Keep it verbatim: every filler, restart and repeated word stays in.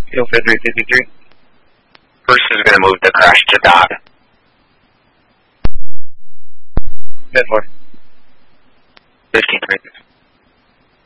Alpha three fifty-three. First is going to move the crash to dot. ten four.